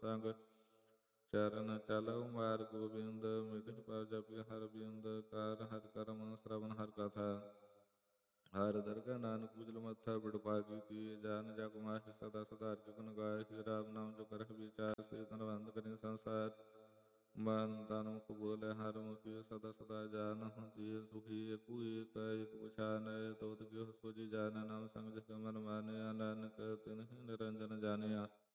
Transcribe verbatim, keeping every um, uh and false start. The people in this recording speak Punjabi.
ਸੰਗ। ਚਰਨ ਚਲਉ ਮਾਰ ਗੋਬਿੰਦ, ਮਿਟਿ ਪਰ ਜਪਿ ਹਰਿ ਬਿੰਦ। ਕਾਰ ਹਰਿ ਕਰਮ ਸਰਵਣ ਹਰਿ ਕਥਾ, ਹਰਿ ਦਰਗਹਿ ਨਾਨਕ ਉਜਲ ਮੱਥਾ। ਬਿੜ ਭਾਗੀ ਤੀਏ ਜਾਨ ਜਗ ਮਾਹਿ, ਸਦਾ ਸਦਾ ਹਰਿ ਗੁਣ ਗਾਹਿ। ਰਾਮ ਨਾਮ ਜੋ ਕਰਹਿ ਵਿਚਾਰ, ਸੇ ਤਨ ਬੰਧ ਕਰਿ ਸੰਸਾਰ। ਮਨ ਤਨ ਮੁਖ ਬੋਲੇ ਹਰਿ ਮੁਖੀ, ਸਦਾ ਸਦਾ ਜਾਨਹੁ ਜਿਯ ਸੁਖੀ। ਏਕੋ ਏਕ ਏਕ ਪਛਾਨੈ, ਤਵਤ ਗਿਓ ਸੋਝੀ ਜਾਣੈ। ਨਾਮ ਸੰਗ ਜਪ ਮਨ ਮਾਨਿਆ, ਨਾਨਕ ਤਿਨਹਿ ਨਿਰੰਜਨ ਜਾਣਿਆ।